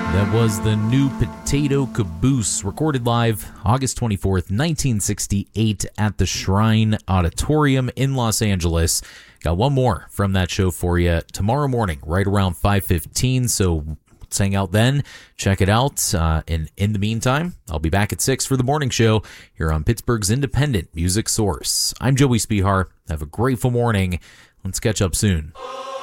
That was the New Potato Caboose, recorded live August 24th, 1968 at the Shrine Auditorium in Los Angeles. Got one more from that show for you tomorrow morning, right around 5:15, so let's hang out then. Check it out. And in the meantime, I'll be back at 6 for the morning show here on Pittsburgh's independent music source. I'm Joey Spihar. Have a grateful morning. Let's catch up soon.